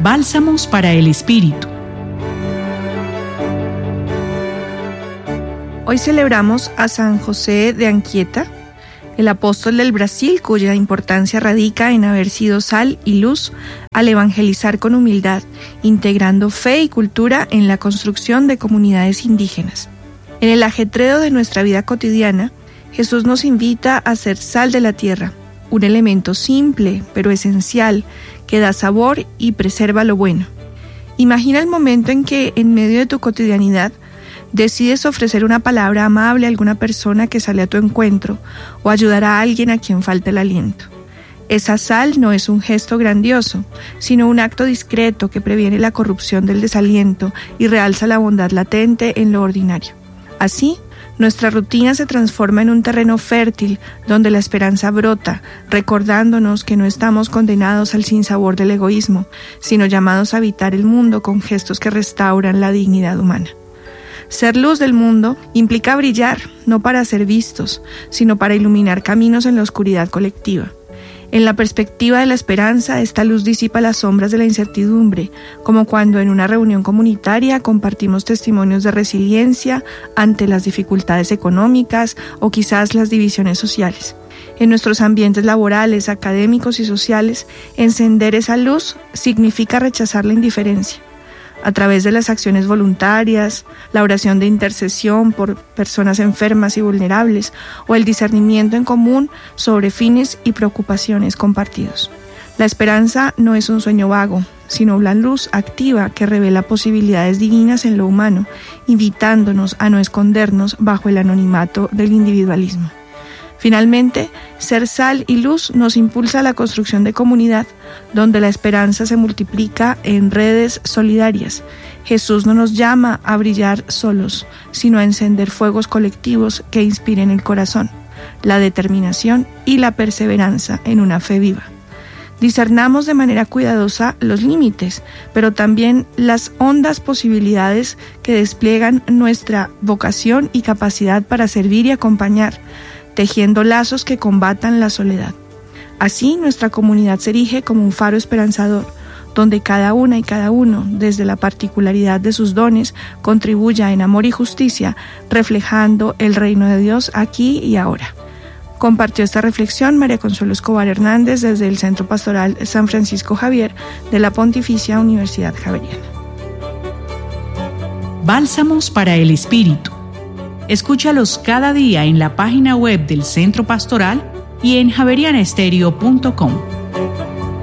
Bálsamos para el Espíritu. Hoy celebramos a San José de Anchieta, el apóstol del Brasil, cuya importancia radica en haber sido sal y luz al evangelizar con humildad, integrando fe y cultura en la construcción de comunidades indígenas. En el ajetreo de nuestra vida cotidiana, Jesús nos invita a ser sal de la tierra, un elemento simple pero esencial que da sabor y preserva lo bueno. Imagina el momento en que, en medio de tu cotidianidad, decides ofrecer una palabra amable a alguna persona que sale a tu encuentro o ayudar a alguien a quien falta el aliento. Esa sal no es un gesto grandioso, sino un acto discreto que previene la corrupción del desaliento y realza la bondad latente en lo ordinario. Así, nuestra rutina se transforma en un terreno fértil donde la esperanza brota, recordándonos que no estamos condenados al sinsabor del egoísmo, sino llamados a habitar el mundo con gestos que restauran la dignidad humana. Ser luz del mundo implica brillar, no para ser vistos, sino para iluminar caminos en la oscuridad colectiva. En la perspectiva de la esperanza, esta luz disipa las sombras de la incertidumbre, como cuando en una reunión comunitaria compartimos testimonios de resiliencia ante las dificultades económicas o quizás las divisiones sociales. En nuestros ambientes laborales, académicos y sociales, encender esa luz significa rechazar la indiferencia. A través de las acciones voluntarias, la oración de intercesión por personas enfermas y vulnerables o el discernimiento en común sobre fines y preocupaciones compartidos. La esperanza no es un sueño vago, sino una luz activa que revela posibilidades divinas en lo humano, invitándonos a no escondernos bajo el anonimato del individualismo. Finalmente, ser sal y luz nos impulsa a la construcción de comunidad, donde la esperanza se multiplica en redes solidarias. Jesús no nos llama a brillar solos, sino a encender fuegos colectivos que inspiren el corazón, la determinación y la perseverancia en una fe viva. Discernamos de manera cuidadosa los límites, pero también las hondas posibilidades que despliegan nuestra vocación y capacidad para servir y acompañar, tejiendo lazos que combatan la soledad. Así, nuestra comunidad se erige como un faro esperanzador, donde cada una y cada uno, desde la particularidad de sus dones, contribuya en amor y justicia, reflejando el reino de Dios aquí y ahora. Compartió esta reflexión María Consuelo Escobar Hernández desde el Centro Pastoral San Francisco Javier de la Pontificia Universidad Javeriana. Bálsamos para el Espíritu. Escúchalos cada día en la página web del Centro Pastoral y en javerianestereo.com.